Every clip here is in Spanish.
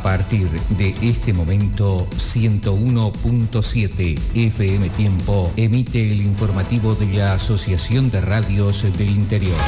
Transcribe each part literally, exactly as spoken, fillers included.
partir de este momento, ciento uno punto siete F M Tiempo emite el informativo de la Asociación de Radios del Interior.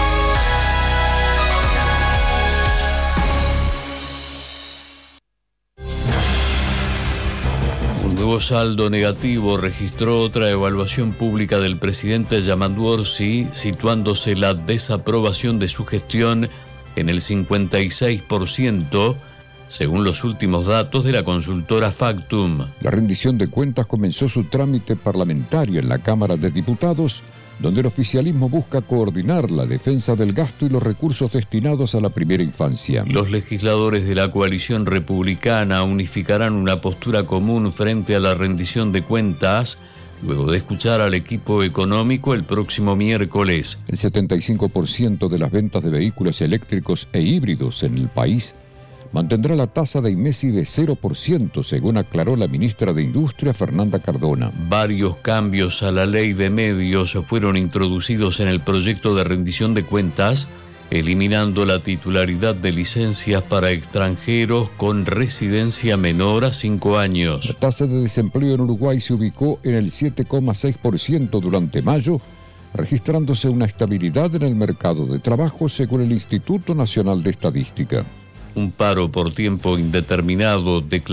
Un nuevo saldo negativo registró otra evaluación pública del presidente Yamandu Orsi, situándose la desaprobación de su gestión en el cincuenta y seis por ciento, según los últimos datos de la consultora Factum. La rendición de cuentas comenzó su trámite parlamentario en la Cámara de Diputados, donde el oficialismo busca coordinar la defensa del gasto y los recursos destinados a la primera infancia. Los legisladores de la coalición republicana unificarán una postura común frente a la rendición de cuentas, luego de escuchar al equipo económico el próximo miércoles. El setenta y cinco por ciento de las ventas de vehículos eléctricos e híbridos en el país mantendrá la tasa de IMESI de cero por ciento, según aclaró la ministra de Industria, Fernanda Cardona. Varios cambios a la ley de medios fueron introducidos en el proyecto de rendición de cuentas, eliminando la titularidad de licencias para extranjeros con residencia menor a cinco años. La tasa de desempleo en Uruguay se ubicó en el siete coma seis por ciento durante mayo, registrándose una estabilidad en el mercado de trabajo, según el Instituto Nacional de Estadística. Un paro por tiempo indeterminado declarado